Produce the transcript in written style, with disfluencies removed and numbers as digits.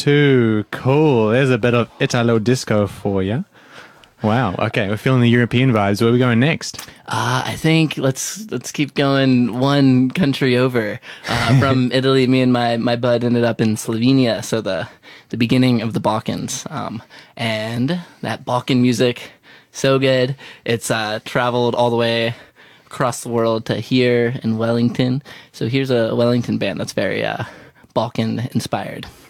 too. Cool. There's a bit of Italo disco for you. Wow. Okay, we're feeling the European vibes. Where are we going next? I think let's keep going one country over. From Italy, me and my bud ended up in Slovenia, so the beginning of the Balkans. And that Balkan music, so good. It's traveled all the way across the world to here in Wellington. So here's a Wellington band that's very Balkan inspired.